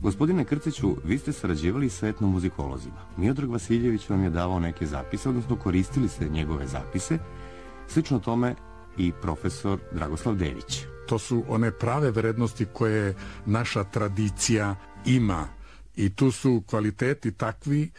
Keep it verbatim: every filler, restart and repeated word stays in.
Gospodine Krceću, vi ste sarađivali sa etnomuzikolozima. Miodrag Vasiljević vam je davao neke zapise, odnosno koristili ste njegove zapise. Slično tome i profesor Dragoslav Dević. To su one prave vrednosti koje naša tradicija ima. I tu su kvaliteti takvi